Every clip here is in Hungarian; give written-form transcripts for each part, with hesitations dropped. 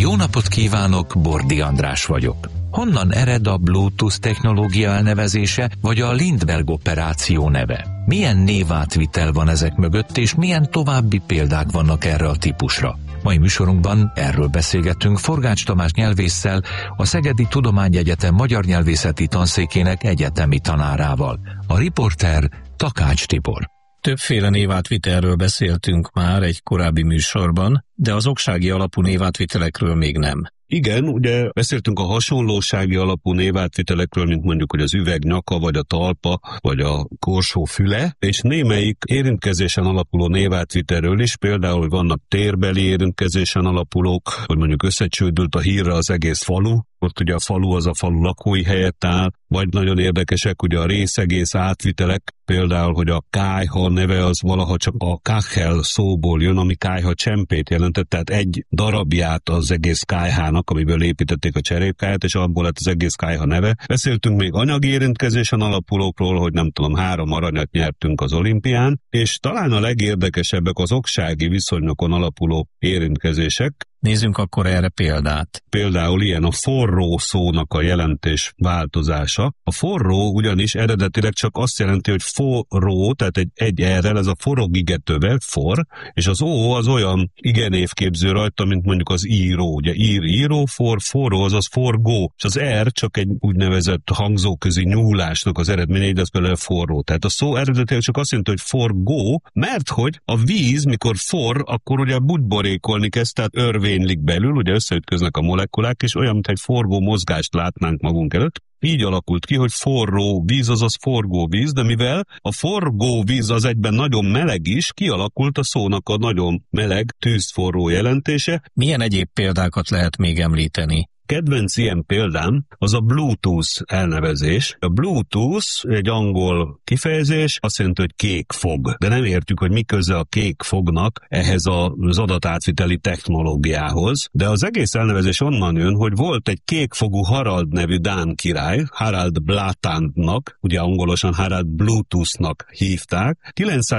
Jó napot kívánok, Bordi András vagyok. Honnan ered a Bluetooth technológia elnevezése, vagy a Lindbergh operáció neve? Milyen névátvitel van ezek mögött, és milyen további példák vannak erre a típusra? Mai műsorunkban erről beszélgettünk Forgács Tamás nyelvésszel, a Szegedi Tudományegyetem magyar nyelvészeti tanszékének egyetemi tanárával. A riporter Takács Tibor. Többféle névátvitelről beszéltünk már egy korábbi műsorban, de az oksági alapú névátvitelekről még nem. Igen, ugye beszéltünk a hasonlósági alapú névátvitelekről, mint mondjuk, hogy az üveg nyaka, vagy a talpa, vagy a korsó füle, és némelyik érintkezésen alapuló névátvitelről is, például, hogy vannak térbeli érintkezésen alapulók, hogy mondjuk összecsődült a hírra az egész falu, ott ugye a falu az a falu lakói helyett áll, vagy nagyon érdekesek ugye a részegész átvitelek, például, hogy a kályha neve az valaha csak a kachel szóból jön, ami kályha csempét jelentett, tehát egy darabját az egész kályhának, amiből építették a cserépkályhát, és abból lett az egész kályha neve. Beszéltünk még anyagi érintkezésen alapulókról, hogy nem tudom, 3 aranyat nyertünk az olimpián, és talán a legérdekesebbek az oksági viszonyokon alapuló érintkezések. Nézzünk akkor erre példát. Például ilyen a forró szónak a jelentés változása. A forró ugyanis eredetileg csak azt jelenti, hogy forró, tehát egy errel, ez a forog igetővel, for, és az ó az olyan igenévképző rajta, mint mondjuk az író. Ugye író, forró, azaz forgó, és az r csak egy úgynevezett hangzóközi nyúlásnak az eredménye, így az például forró. Tehát a szó eredetileg csak azt jelenti, hogy forgó, mert hogy a víz, mikor for, akkor ugye bugyborékolni kezd, tehát örvénylik belül, ugye összeütköznek a molekulák, és olyan, mint egy forgó mozgást látnánk magunk előtt. Így alakult ki, hogy forró víz, azaz forgó víz, de mivel a forgó víz az egyben nagyon meleg is, kialakult a szónak a nagyon meleg, tűzforró jelentése. Milyen egyéb példákat lehet még említeni? Kedvenc ilyen példám az a Bluetooth elnevezés. A Bluetooth egy angol kifejezés, azt jelenti, hogy kék fog. De nem értjük, hogy mi köze a kék fognak ehhez az adatátviteli technológiához. De az egész elnevezés onnan jön, hogy volt egy kékfogú Harald nevű dán király, Harald Blatandnak, ugye angolosan Harald Bluetoothnak hívták.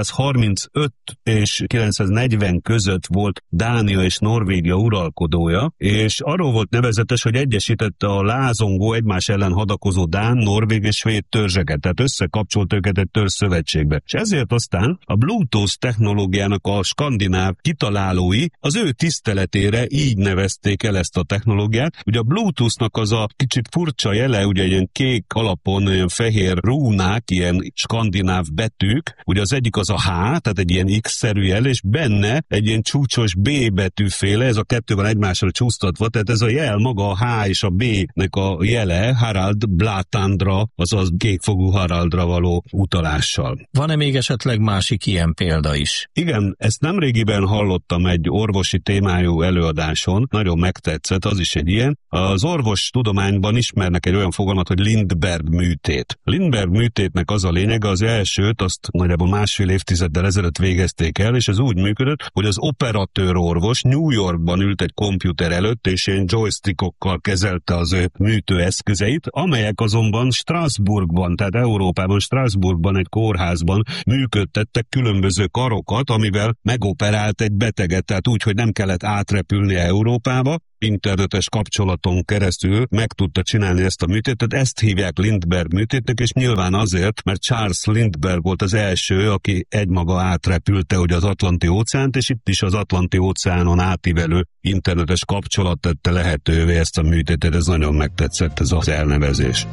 935 és 940 között volt Dánia és Norvégia uralkodója, és arról volt nevezetes, hogy egyesítette a lázongó, egymás ellen hadakozó dán, norvég és svéd törzseket, tehát összekapcsolt őket egy törzszövetségbe. És ezért aztán a Bluetooth technológiának a skandináv kitalálói az ő tiszteletére így nevezték el ezt a technológiát. Ugye a Bluetoothnak az a kicsit furcsa jele, ugye ilyen kék alapon olyan fehér rúnák, ilyen skandináv betűk, ugye az egyik az a H, tehát egy ilyen X-szerű jel, és benne egy ilyen csúcsos B betűféle, ez a kettő van egymásra csúsztatva, tehát ez a jel maga a H és a B-nek a jele Harald Blatandra, azaz kékfogú Haraldra való utalással. Van-e még esetleg másik ilyen példa is? Igen, ezt nemrégiben hallottam egy orvosi témájú előadáson, nagyon megtetszett, az is egy ilyen. Az orvos tudományban ismernek egy olyan fogalmat, hogy Lindbergh műtét. Lindbergh műtétnek az a lényege, az elsőt, azt nagyjából 1,5 évtizeddel ezelőtt végezték el, és ez úgy működött, hogy az operatőr orvos New Yorkban ült egy komputer előtt, és ilyen joystickokkal kezelte az ő műtőeszközeit, amelyek azonban Strasbourgban, tehát Európában, Strasbourgban egy kórházban működtettek különböző karokat, amivel megoperált egy beteget, tehát úgy, hogy nem kellett átrepülni Európába, internetes kapcsolaton keresztül meg tudta csinálni ezt a műtétet, ezt hívják Lindbergh műtétnek, és nyilván azért, mert Charles Lindbergh volt az első, aki egymaga átrepülte ugye az Atlanti-óceánt, és itt is az Atlanti-óceánon átívelő internetes kapcsolat tette lehetővé ezt a műtétet, ez nagyon megtetszett ez az elnevezés.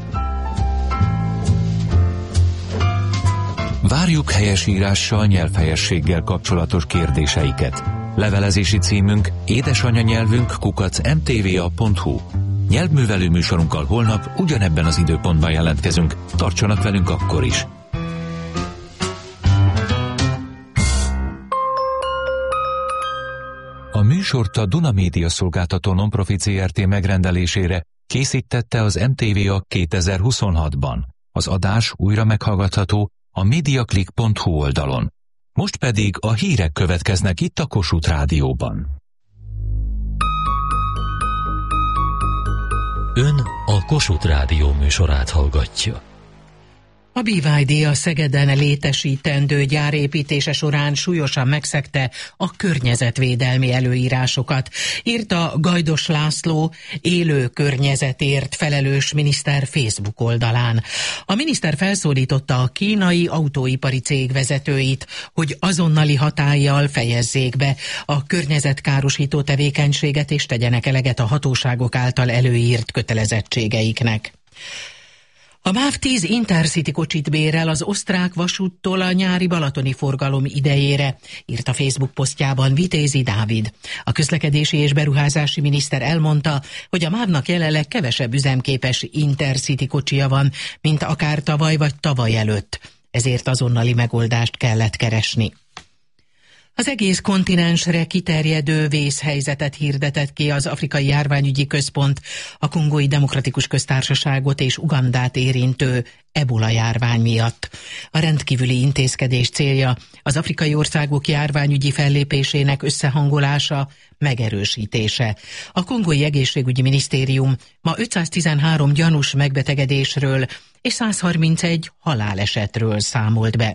Várjuk helyesírással, nyelvhelyességgel kapcsolatos kérdéseiket. Levelezési címünk édesanyanyelvünk @mtva.hu. Nyelvművelő műsorunkkal holnap ugyanebben az időpontban jelentkezünk. Tartsanak velünk akkor is! A műsort a Duna Média Szolgáltató Nonprofit Zrt. Megrendelésére készítette az MTVA 2026-ban. Az adás újra meghallgatható a mediaclick.hu oldalon. Most pedig a hírek következnek itt a Kossuth Rádióban. Ön a Kossuth Rádió műsorát hallgatja. A BYD a Szegeden létesítendő gyár építése során súlyosan megszegte a környezetvédelmi előírásokat, írta Gajdos László, élő környezetért felelős miniszter Facebook oldalán. A miniszter felszólította a kínai autóipari cég vezetőit, hogy azonnali hatállyal fejezzék be a környezetkárosító tevékenységet és tegyenek eleget a hatóságok által előírt kötelezettségeiknek. A MÁV 10 Intercity kocsit bérel az osztrák vasúttól a nyári balatoni forgalom idejére, írt a Facebook posztjában Vitézi Dávid. A közlekedési és beruházási miniszter elmondta, hogy a MÁV-nak jelenleg kevesebb üzemképes Intercity kocsija van, mint akár tavaly vagy tavaly előtt. Ezért azonnali megoldást kellett keresni. Az egész kontinensre kiterjedő vészhelyzetet hirdetett ki az Afrikai Járványügyi Központ a Kongói Demokratikus Köztársaságot és Ugandát érintő ebola járvány miatt. A rendkívüli intézkedés célja az afrikai országok járványügyi fellépésének összehangolása, megerősítése. A Kongói Egészségügyi Minisztérium ma 513 gyanús megbetegedésről és 131 halálesetről számolt be.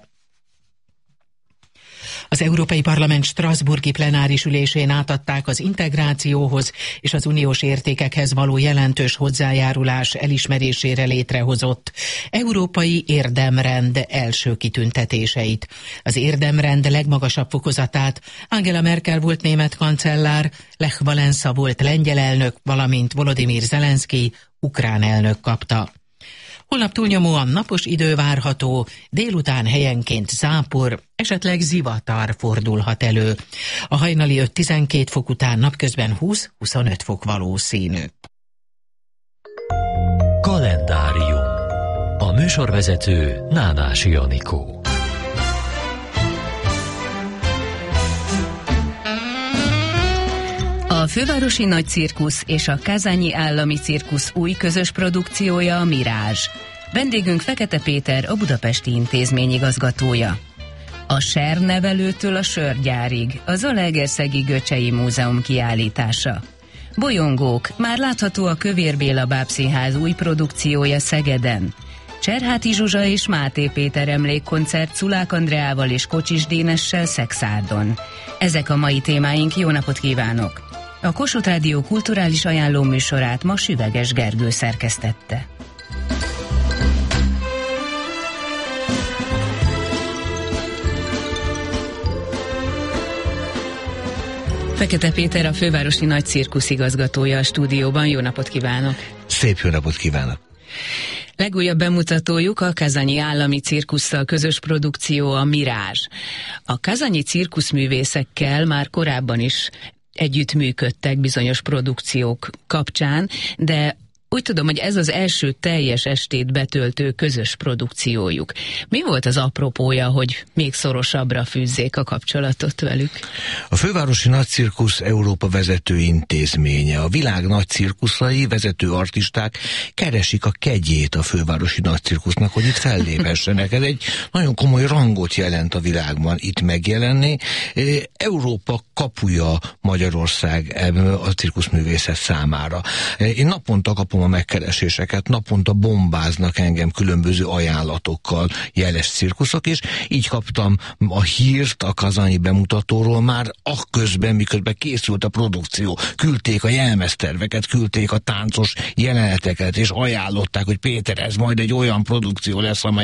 Az Európai Parlament strasbourgi plenáris ülésén átadták az integrációhoz és az uniós értékekhez való jelentős hozzájárulás elismerésére létrehozott Európai Érdemrend első kitüntetéseit. Az érdemrend legmagasabb fokozatát Angela Merkel volt német kancellár, Lech Walesa volt lengyel elnök, valamint Volodymyr Zelenszky ukrán elnök kapta. Holnap túlnyomóan napos idő várható, délután helyenként zápor, esetleg zivatar fordulhat elő. A hajnali 5-12 fok után napközben 20-25 fok valószínű. Kalendárium. A műsorvezető Nánási Anikó. A Fővárosi Nagy Cirkusz és a Kazányi Állami Cirkusz új közös produkciója a Mirázs. Vendégünk Fekete Péter, a Budapesti Intézmény igazgatója. A sernevelőtől a sörgyárig, a Zalaegerszegi Göcsei Múzeum kiállítása. Bolyongók, már látható a Kövér Béla Bábszínház új produkciója Szegeden. Cserháti Zsuzsa és Máté Péter emlékkoncert Szulák Andreával és Kocsis Dénessel Szexárdon. Ezek a mai témáink, jó napot kívánok! A Kossuth Rádió kulturális ajánló műsorát ma Süveges Gergő szerkesztette. Fekete Péter, a Fővárosi Nagy Cirkusz igazgatója a stúdióban. Jó napot kívánok! Szép jó napot kívánok! Legújabb bemutatójuk a Kazányi Állami Cirkusszal közös produkció, a Mirázs. A kazányi cirkuszművészekkel már korábban is együttműködtek bizonyos produkciók kapcsán, de úgy tudom, hogy ez az első teljes estét betöltő közös produkciójuk. Mi volt az apropója, hogy még szorosabbra fűzzék a kapcsolatot velük? A Fővárosi Nagy Cirkusz Európa vezető intézménye. A világ nagy cirkuszai, vezető artisták keresik a kegyét a Fővárosi Nagy Cirkusznak, hogy itt felléphessenek. Ez egy nagyon komoly rangot jelent a világban itt megjelenni. Európa kapuja Magyarország a cirkuszművészet számára. Én naponta kapom a megkereséseket, naponta bombáznak engem különböző ajánlatokkal jeles cirkuszok, és így kaptam a hírt a kazányi bemutatóról már akközben, miközben készült a produkció. Küldték a jelmezterveket, küldték a táncos jeleneteket, és ajánlották, hogy Péter, ez majd egy olyan produkció lesz, amely